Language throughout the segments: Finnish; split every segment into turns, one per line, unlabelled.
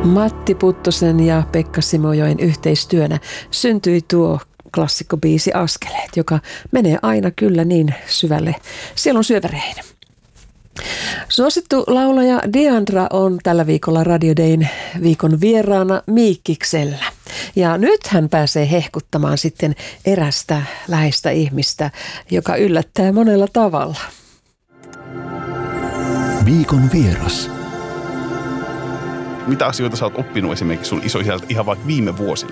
Matti Puttosen ja Pekka Simojoen yhteistyönä syntyi tuo klassikkobiisi Askeleet, joka menee aina kyllä niin syvälle sielun syövereihin. Suosittu laulaja Diandra on tällä viikolla Radio Dayn viikon vieraana Miikkiksellä. Ja nyt hän pääsee hehkuttamaan sitten erästä läheistä ihmistä, joka yllättää monella tavalla.
Viikon vieras.
Mitä asioita sä oot oppinut esimerkiksi sun isoisältä ihan vaikka viime vuosina?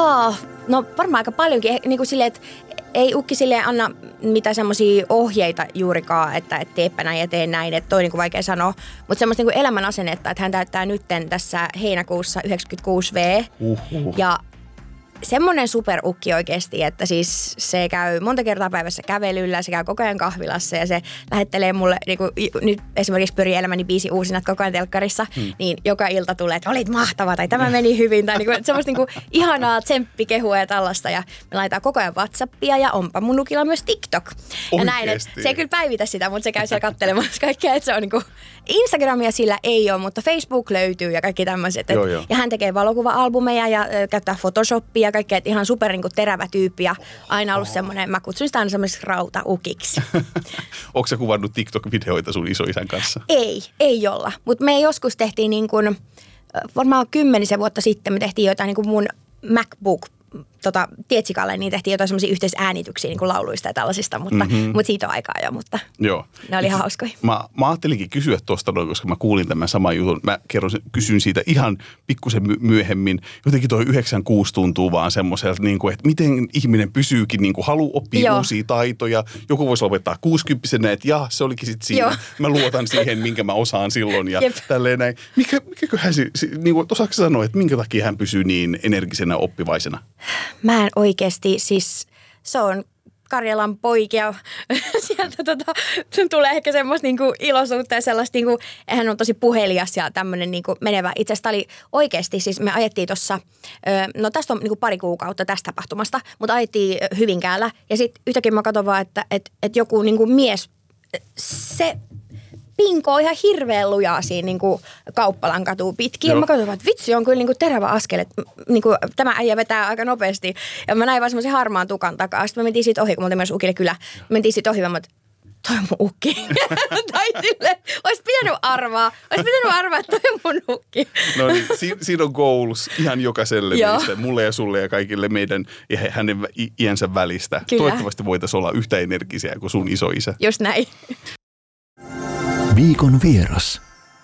No varmaan aika paljonkin. Niin kuin silleen, että ei ukki silleen anna mitään semmoisia ohjeita juurikaan, että teepä näin ja tee näin. Että toi niin kuin vaikea sanoa. Mutta semmoista niin kuin elämän asennetta, että hän täyttää nytten tässä heinäkuussa 96V. Ja semmoinen superukki oikeasti, että siis se käy monta kertaa päivässä kävelyllä, se käy koko ajan kahvilassa ja se lähettelee mulle, niin kuin nyt esimerkiksi pyrii elämäni biisi uusinat koko ajan telkkarissa, niin joka ilta tulee, että olit mahtava tai tämä meni hyvin tai niin kuin, semmoista niin kuin ihanaa tsemppikehua ja tällaista ja me laitetaan koko ajan WhatsAppia ja onpa mun nukilla myös TikTok. Ja näin, että se ei kyllä päivitä sitä, mutta se käy siellä kattelemassa kaikkea, että se on niin kuin Instagramia sillä ei ole, mutta Facebook löytyy ja kaikki tämmöiset. Ja hän tekee valokuva-albumeja ja käyttää Photoshopia ja kaikkea, että ihan super niin kuin terävä tyyppi ja aina ollut semmoinen, mä kutsun sitä aina semmoisiksi rautaukiksi.
Onko sä kuvannut TikTok-videoita sun isoisän kanssa?
Ei olla, mutta me joskus tehtiin niin kuin, varmaan 10 vuotta sitten me tehtiin jotain niin kuin mun MacBook Tietsikalle, niin tehtiin jotain semmoisia yhteisäänityksiä niin kuin lauluista ja tällaisista, mutta siitä on aikaa jo, mutta
joo.
Ne oli ihan hauskoja.
Mä ajattelinkin kysyä tuosta, koska mä kuulin tämän saman jutun. Mä kysyn siitä ihan pikkusen myöhemmin. Jotenkin toi 96 tuntuu vaan semmoiselta, niin kuin, että miten ihminen pysyykin, niin kuin haluaa oppia uusia taitoja. Joku voisi lopettaa 60-vuotiaana, että se olikin sitten siinä. Joo. Mä luotan siihen, minkä mä osaan silloin ja tälleen näin. Mikäköhän niin kuin, osaatko sanoa, että minkä takia hän pysyy niin energisenä oppivaisena?
Mä en oikeasti, siis se on Karjalan poikia. Sieltä tulee ehkä semmoista niinku iloisuutta ja sellaista, niinku, hän on tosi puhelias ja tämmöinen niinku menevä. Itse asiassa oli oikeasti, siis me ajettiin tuossa, no tästä on niinku pari kuukautta tästä tapahtumasta, mutta ajettiin Hyvinkäällä ja sitten yhtäkkiä mä katson vaan, että joku niinku mies, se pinkoo ihan hirveän lujaa siinä niin kuin Kauppalan katua pitkin. Ja mä katsoin, että vitsi on kyllä niin kuin terävä askel, että niin kuin, tämä äijä vetää aika nopeasti. Ja mä näin vaan semmoisen harmaan tukan takaa. Sitten me mentiin siitä ohi, kun mä oltiin myös ukille kyllä. Mentiin siitä ohi, vaan toi on mun ukki. Tai silleen, olisi pitänyt arvaa, että toi on mun ukki.
No niin, siinä on goals ihan jokaiselle meistä, mulle ja sulle ja kaikille meidän ja hänen iänsä välistä. Kyllä. Toivottavasti voitaisiin olla yhtä energisiä kuin sun isoisä.
Just näin.
Viikon vieras.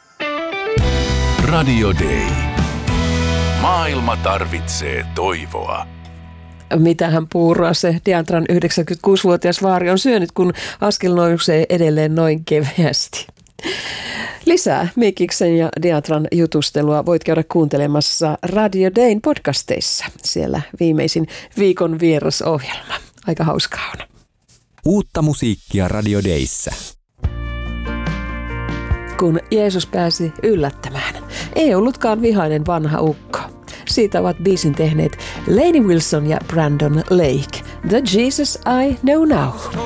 Radio Day. Maailma tarvitsee toivoa.
Mitähän puuroa se Diandran 96-vuotias vaari on syönyt, kun askel nousee edelleen noin keveästi. Lisää Miikiksen ja Diandran jutustelua voit käydä kuuntelemassa Radio Dayn podcasteissa. Siellä viimeisin Viikon vieras-ohjelma. Aika hauskaa on.
Uutta musiikkia Radio Dayssä.
Kun Jeesus pääsi yllättämään, ei ollutkaan vihainen vanha ukko. Siitä ovat biisin tehneet Lainey Wilson ja Brandon Lake. The Jesus I Know Now.